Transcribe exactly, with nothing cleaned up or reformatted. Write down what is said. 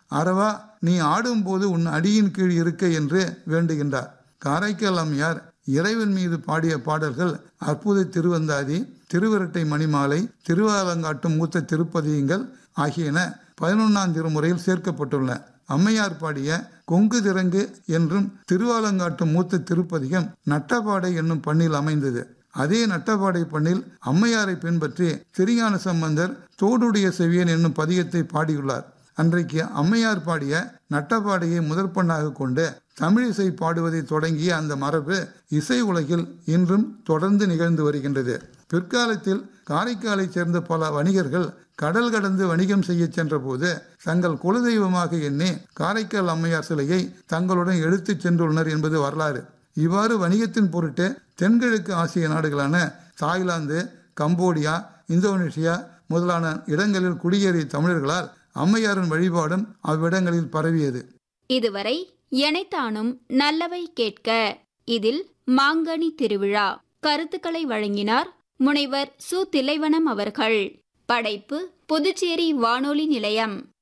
அரவா, நீ ஆடும்போது உன் அடியின் கீழ் இருக்க என்று வேண்டுகின்றார். காரைக்கால் அம்மையார் இறைவன் மீது பாடிய பாடல்கள் அற்புத திருவந்தாதி, திருவிரட்டை மணிமாலை, திருவாலங்காட்டும் மூத்த திருப்பதியங்கள் ஆகியன பதினொன்னாம் திருமுறையில் சேர்க்கப்பட்டுள்ளன. அம்மையார் பாடிய கொங்கு திரங்கு என்றும் திருவாலங்காட்டும் மூத்த திருப்பதிகம் நட்டபாடை என்னும் பண்ணில் அமைந்தது. அதே நட்டபாடை பண்ணில் அம்மையாரை பின்பற்றி திருஞான சம்பந்தர் தோடுடைய செவியன் என்னும் பதிகத்தை பாடியுள்ளார். அன்றைக்கு அம்மையார் பாடிய நட்டபாடையை முதற்பண்ணாக கொண்டு தமிழிசை பாடுவதை தொடங்கிய அந்த மரபு இசை உலகில் இன்றும் தொடர்ந்து நிகழ்ந்து வருகின்றது. பிற்காலத்தில் காரைக்காலை சேர்ந்த பல வணிகர்கள் கடல் கடந்து வணிகம் செய்ய சென்ற போது தங்கள் குலதெய்வமாக எண்ணி காரைக்கால் அம்மையார் சிலையை தங்களுடன் எடுத்துச் சென்றுள்ளனர் என்பது வரலாறு. இவ்வாறு வணிகத்தின் பொருட்டு தென்கிழக்கு ஆசிய நாடுகளான தாய்லாந்து, கம்போடியா, இந்தோனேஷியா முதலான இடங்களில் குடியேறிய தமிழர்களால் அம்மையாரின் வழிபாடும் அவ்விடங்களில் பரவியது. இதுவரை எனைத்தானும் நல்லவை கேட்க இதில் மாங்கனி திருவிழா கருத்துக்களை வழங்கினார் முனைவர் சு திலைவனம் அவர்கள். படைப்பு புதுச்சேரி வானொலி நிலையம்.